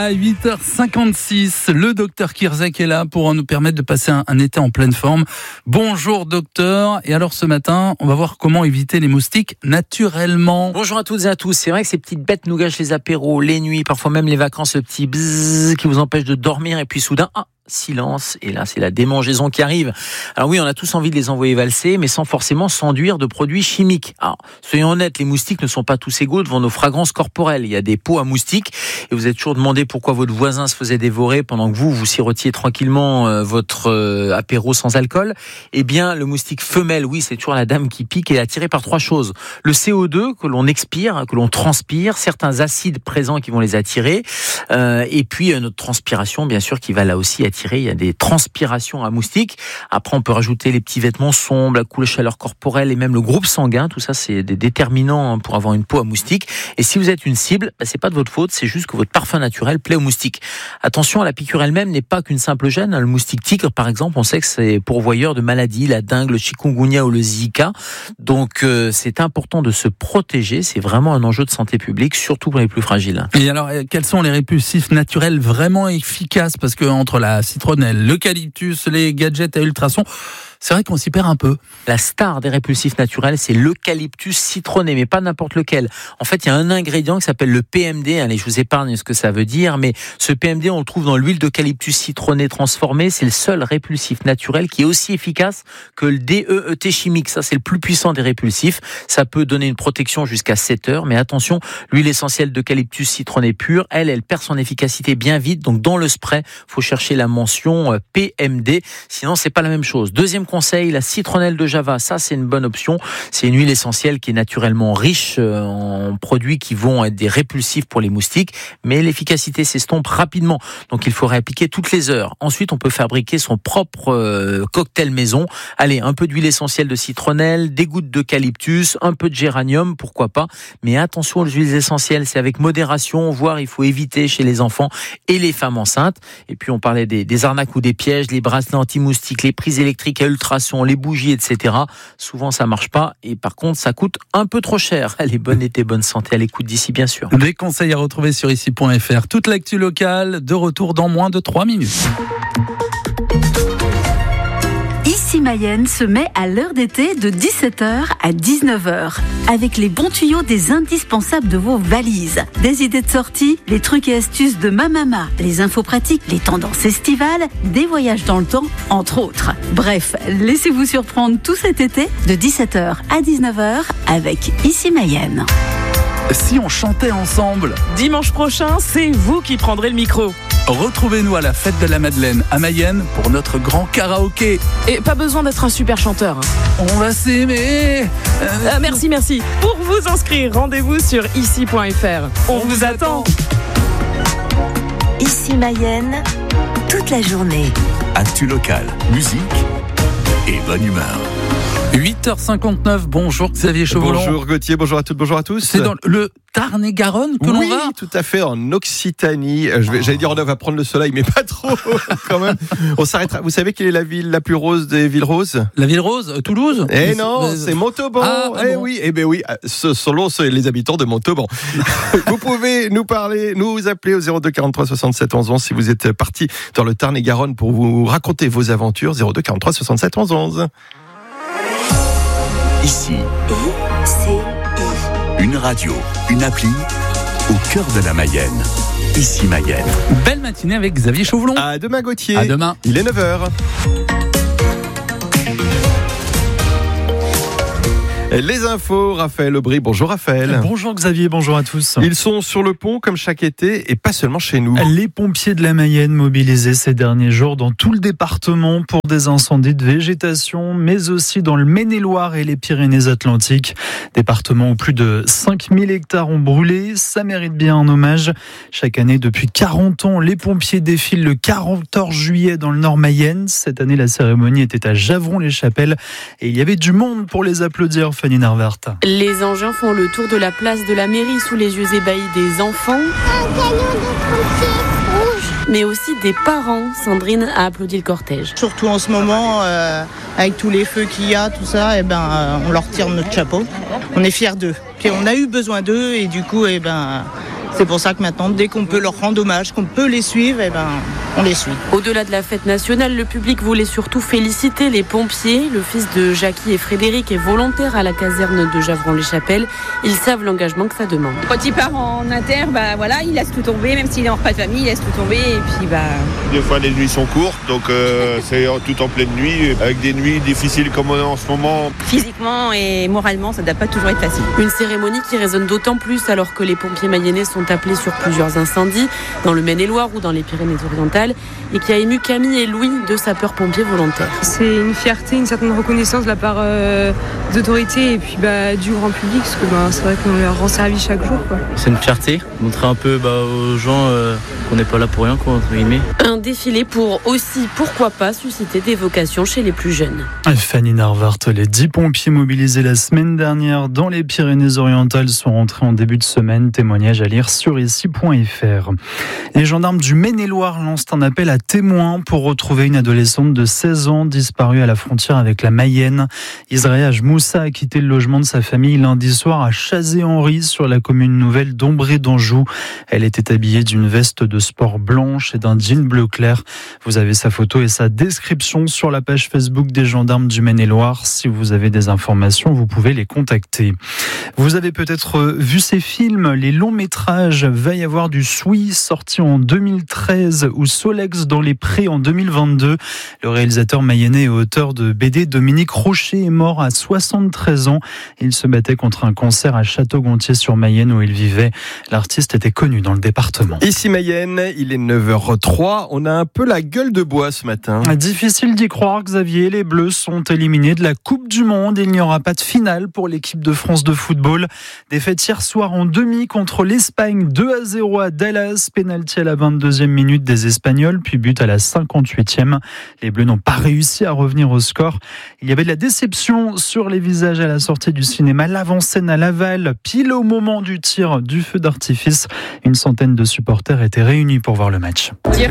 À 8h56, le docteur Kirzek est là pour nous permettre de passer un été en pleine forme. Bonjour docteur. Et alors ce matin, on va voir comment éviter les moustiques naturellement. Bonjour à toutes et à tous. C'est vrai que ces petites bêtes nous gâchent les apéros, les nuits, parfois même les vacances, le petit bzzz qui vous empêche de dormir et puis soudain, silence, et là c'est la démangeaison qui arrive. Alors oui, on a tous envie de les envoyer valser, mais sans forcément s'enduire de produits chimiques. Alors, soyons honnêtes, les moustiques ne sont pas tous égaux devant nos fragrances corporelles. Il y a des pots à moustiques, et vous êtes toujours demandé pourquoi votre voisin se faisait dévorer pendant que vous sirotiez tranquillement votre apéro sans alcool. Eh bien, le moustique femelle, oui, c'est toujours la dame qui pique et est attirée par trois choses. Le CO2 que l'on expire, que l'on transpire, certains acides présents qui vont les attirer, et puis notre transpiration, bien sûr, qui va là aussi attirer. Il y a des transpirations à moustiques. Après, on peut rajouter les petits vêtements sombres, la couleur chaleur corporelle et même le groupe sanguin. Tout ça, c'est des déterminants pour avoir une peau à moustiques. Et si vous êtes une cible, c'est pas de votre faute, c'est juste que votre parfum naturel plaît aux moustiques. Attention, la piqûre elle-même n'est pas qu'une simple gêne. Le moustique tigre, par exemple, on sait que c'est pourvoyeur de maladies, la dengue, le chikungunya ou le Zika. Donc, c'est important de se protéger. C'est vraiment un enjeu de santé publique, surtout pour les plus fragiles. Et alors, quels sont les répulsifs naturels vraiment efficaces? Parce que entre la citronnelle, l'eucalyptus, les gadgets à ultrasons, c'est vrai qu'on s'y perd un peu. La star des répulsifs naturels, c'est l'eucalyptus citronné, mais pas n'importe lequel. En fait, il y a un ingrédient qui s'appelle le PMD. Allez, je vous épargne ce que ça veut dire, mais ce PMD, on le trouve dans l'huile d'eucalyptus citronné transformée. C'est le seul répulsif naturel qui est aussi efficace que le DEET chimique. Ça, c'est le plus puissant des répulsifs. Ça peut donner une protection jusqu'à 7 heures, mais attention, l'huile essentielle d'eucalyptus citronné pure, elle perd son efficacité bien vite. Donc, dans le spray, faut chercher la mention PMD. Sinon, c'est pas la même chose. Deuxième conseil, la citronnelle de Java, ça c'est une bonne option. C'est une huile essentielle qui est naturellement riche en produits qui vont être des répulsifs pour les moustiques, mais l'efficacité s'estompe rapidement. Donc il faut réappliquer toutes les heures. Ensuite, on peut fabriquer son propre cocktail maison. Allez, un peu d'huile essentielle de citronnelle, des gouttes d'eucalyptus, un peu de géranium, pourquoi pas. Mais attention aux huiles essentielles, c'est avec modération, voire il faut éviter chez les enfants et les femmes enceintes. Et puis on parlait des arnaques ou des pièges, les bracelets anti-moustiques, les prises électriques à ultrasons, les bougies, etc. Souvent, ça marche pas et par contre, ça coûte un peu trop cher. Allez, bon été, bonne santé à l'écoute d'ici, bien sûr. Des conseils à retrouver sur ici.fr. Toute l'actu locale, de retour dans moins de 3 minutes. Ici Mayenne se met à l'heure d'été de 17h à 19h avec les bons tuyaux des indispensables de vos valises. Des idées de sortie, les trucs et astuces de ma maman, les infos pratiques, les tendances estivales, des voyages dans le temps, entre autres. Bref, laissez-vous surprendre tout cet été de 17h à 19h avec Ici Mayenne. Si on chantait ensemble? Dimanche prochain, c'est vous qui prendrez le micro. Retrouvez-nous à la fête de la Madeleine à Mayenne pour notre grand karaoké. Et pas besoin d'être un super chanteur. On va s'aimer. Merci. Pour vous inscrire, rendez-vous sur ici.fr. On vous attend. Ici Mayenne, toute la journée. Actu locale, musique et bonne humeur. 8h59, bonjour Xavier Chauvelon. Bonjour Gauthier, bonjour à toutes, bonjour à tous. C'est dans le Tarn-et-Garonne que l'on va? Oui, tout à fait, en Occitanie. J'allais dire on va prendre le soleil, mais pas trop quand même. On s'arrêtera. Vous savez quelle est la ville la plus rose des villes roses? La ville rose, Toulouse? Eh non, c'est Montauban. Oui, selon les habitants de Montauban. Vous pouvez nous appeler au 02 43 67 11 11 si vous êtes parti dans le Tarn-et-Garonne pour vous raconter vos aventures. 02 43 67 11 11. Ici, une radio, une appli, au cœur de la Mayenne. Ici Mayenne. Belle matinée avec Xavier Chauvelon. À demain Gauthier. À demain. Il est 9h. Les infos, Raphaël Aubry. Bonjour Raphaël. Bonjour Xavier, bonjour à tous. Ils sont sur le pont comme chaque été et pas seulement chez nous. Les pompiers de la Mayenne mobilisés ces derniers jours dans tout le département pour des incendies de végétation, mais aussi dans le Maine-et-Loire et les Pyrénées-Atlantiques. Département où plus de 5000 hectares ont brûlé, ça mérite bien un hommage. Chaque année, depuis 40 ans, les pompiers défilent le 14 juillet dans le Nord Mayenne. Cette année, la cérémonie était à Javron-les-Chapelles et il y avait du monde pour les applaudir. Fanny Narvart. Les engins font le tour de la place de la mairie sous les yeux ébahis des enfants. Un camion de pompiers rouge. Mais aussi des parents. Sandrine a applaudi le cortège. Surtout en ce moment, avec tous les feux qu'il y a, tout ça, on leur tire notre chapeau. On est fiers d'eux. Puis on a eu besoin d'eux et du coup, C'est pour ça que maintenant, dès qu'on peut leur rendre hommage, qu'on peut les suivre, on les suit. Au-delà de la fête nationale, le public voulait surtout féliciter les pompiers. Le fils de Jackie et Frédéric est volontaire à la caserne de Javron-les-Chapelles. Ils savent l'engagement que ça demande. Quand il part en inter, il laisse tout tomber, même s'il est en repas de famille, il laisse tout tomber et puis Des fois les nuits sont courtes, donc c'est tout en pleine nuit, avec des nuits difficiles comme on est en ce moment. Physiquement et moralement, ça ne doit pas toujours être facile. Une cérémonie qui résonne d'autant plus alors que les pompiers mayennais sont appelés sur plusieurs incendies, dans le Maine-et-Loire ou dans les Pyrénées-Orientales, et qui a ému Camille et Louis, deux sapeurs-pompiers volontaires. C'est une fierté, une certaine reconnaissance de la part des autorités et puis du grand public, parce que c'est vrai qu'on leur rend service chaque jour. C'est une fierté, montrer un peu aux gens qu'on n'est pas là pour rien, entre guillemets. Un défilé pour aussi, pourquoi pas, susciter des vocations chez les plus jeunes. Fanny Narvart, les 10 pompiers mobilisés la semaine dernière dans les Pyrénées-Orientales sont rentrés en début de semaine. Témoignage à lire sur ici.fr. Les gendarmes du Maine-et-Loire lancent un appel à témoins pour retrouver une adolescente de 16 ans disparue à la frontière avec la Mayenne. Israël Moussa a quitté le logement de sa famille lundi soir à Chazé-Henri sur la commune nouvelle d'Ombré d'Anjou. Elle était habillée d'une veste de sport blanche et d'un jean bleu clair. Vous avez sa photo et sa description sur la page Facebook des gendarmes du Maine-et-Loire. Si vous avez des informations, vous pouvez les contacter. Vous avez peut-être vu ces films, les longs métrages. Va y avoir du Soui sorti en 2013 ou Solex dans les prés en 2022. Le réalisateur mayennais et auteur de BD Dominique Rocher est mort à 73 ans. Il se battait contre un cancer à Château-Gontier-sur-Mayenne où il vivait. L'artiste était connu dans le département. Ici Mayenne, il est 9h03. On a un peu la gueule de bois ce matin. Difficile d'y croire, Xavier. Les Bleus sont éliminés de la Coupe du Monde. Il n'y aura pas de finale pour l'équipe de France de football. Défaite hier soir en demi contre l'Espagne, 2-0 à Dallas. Pénalty à la 22e minute des Espagnols, puis but à la 58e. Les Bleus n'ont pas réussi à revenir au score. Il y avait de la déception sur les visages à la sortie du cinéma. L'avant-scène à Laval, pile au moment du tir du feu d'artifice. Une centaine de supporters étaient réunis pour voir le match. Dur,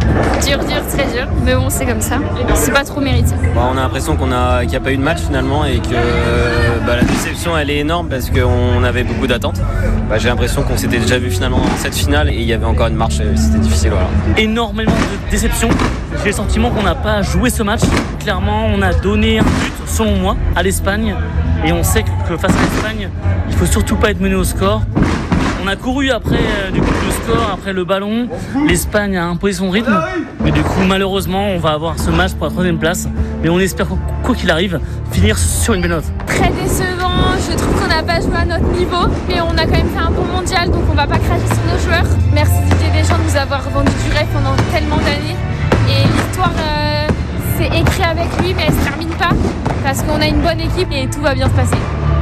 très dur. Mais bon, c'est comme ça. C'est pas trop mérité. On a l'impression qu'il n'y a pas eu de match finalement et que la déception elle est énorme parce qu'on avait beaucoup d'attentes. J'ai l'impression qu'on s'était déjà vu finalement dans cette finale et il y avait encore une marche, c'était difficile. Voilà. Énormément de déception. J'ai le sentiment qu'on n'a pas joué ce match. Clairement, on a donné un but, selon moi, à l'Espagne. Et on sait que face à l'Espagne, il ne faut surtout pas être mené au score. On a couru après le score, après le ballon. L'Espagne a imposé son rythme. Mais du coup, malheureusement, on va avoir ce match pour la 3e place. Mais on espère, quoi qu'il arrive, finir sur une belle note. Très décevant. Je trouve qu'on n'a pas joué à notre niveau. Mais on a quand même fait un bon mondial, donc on ne va pas cracher sur nos joueurs. Merci Didier Deschamps de nous avoir vendu du rêve pendant tellement d'années. Et l'histoire c'est écrit avec lui, mais elle ne se termine pas. Parce qu'on a une bonne équipe et tout va bien se passer.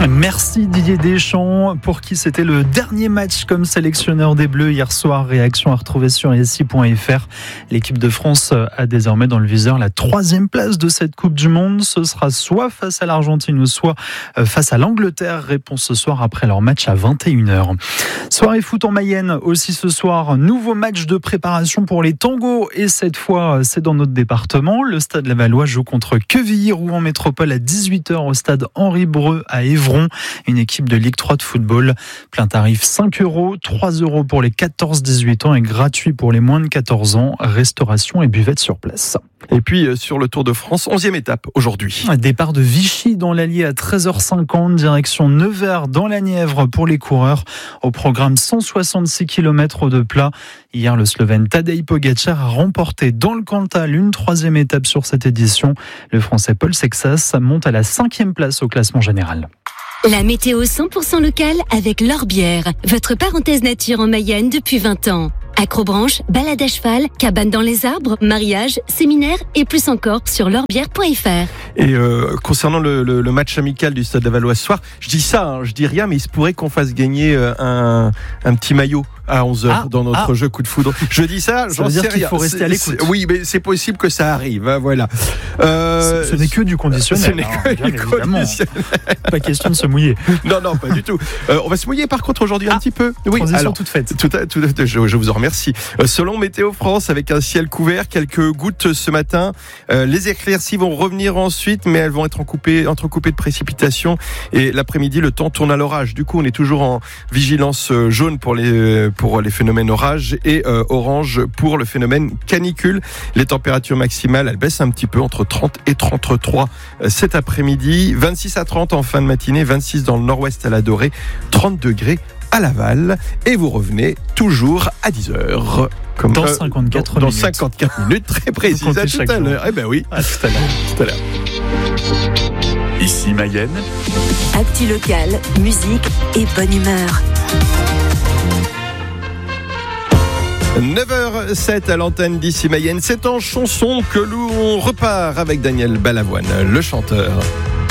Merci Didier Deschamps, pour qui c'était le dernier match comme sélectionneur des Bleus hier soir. Réaction à retrouver sur ici.fr. L'équipe de France a désormais dans le viseur la 3e place de cette Coupe du Monde. Ce sera soit face à l'Argentine ou soit face à l'Angleterre. Réponse ce soir après leur match à 21h. Soirée foot en Mayenne aussi ce soir. Nouveau match de préparation pour les tangos et cette fois c'est dans notre département. Le Stade Lavallois joue contre Quevilly-Rouen Métropole à 18h au stade Henri Breu à Évron. Une équipe de Ligue 3 de football. Plein tarif 5 €, 3 € pour les 14-18 ans et gratuit pour les moins de 14 ans. Restauration et buvette sur place. Et puis sur le Tour de France, 11e étape aujourd'hui. Départ de Vichy dans l'Allier à 13h50, direction Nevers dans la Nièvre pour les coureurs. Au programme 166 km de plat. Hier, le Slovène Tadej Pogačar a remporté dans le Cantal une 3e étape sur cette édition. Le Français Paul Sexas monte à la 5e place au classement général. La météo 100% locale avec L'Orbière, votre parenthèse nature en Mayenne depuis 20 ans. Acrobranche, balade à cheval, cabane dans les arbres, mariage, séminaire et plus encore sur l'orbière.fr. Et concernant le match amical du Stade Lavallois ce soir, je dis ça, je dis rien, mais il se pourrait qu'on fasse gagner un petit maillot à 11h dans notre jeu coup de foudre. Je dis ça, j'en sais rien. Il faut rester à l'écoute. Oui, mais c'est possible que ça arrive, hein, voilà. Ce n'est que du conditionnel. Ce n'est que du conditionnel. Pas question de se mouiller. Non, pas du tout. On va se mouiller par contre aujourd'hui un petit peu. Oui, transition toute faite. Je vous en remercie. Selon Météo France, avec un ciel couvert, quelques gouttes ce matin. Les éclaircies vont revenir ensuite, mais elles vont être entrecoupées de précipitations. Et l'après-midi, le temps tourne à l'orage. Du coup, on est toujours en vigilance jaune pour les pour les phénomènes orage et orange pour le phénomène canicule. Les températures maximales, elles baissent un petit peu entre 30 et 33 cet après-midi. 26 à 30 en fin de matinée, 26 dans le nord-ouest à la Dorée, 30 degrés à Laval. Et vous revenez toujours à 10h. Dans 54 minutes. Dans 54 minutes, très précis. À tout à l'heure. Eh ben oui, à tout à l'heure. Ici Mayenne. Actu local, musique et bonne humeur. 9h07 à l'antenne d'Ici Mayenne. C'est en chanson que l'on repart avec Daniel Balavoine, le chanteur.